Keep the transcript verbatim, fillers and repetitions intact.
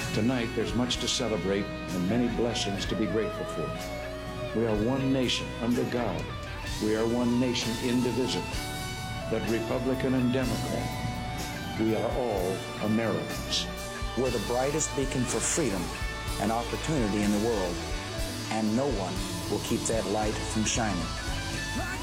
Tonight, there's much to celebrate and many blessings to be grateful for. We are one nation under God. We are one nation indivisible. But Republican and Democrat, we are all Americans. We're the brightest beacon for freedom and opportunity in the world, and no one will keep that light from shining.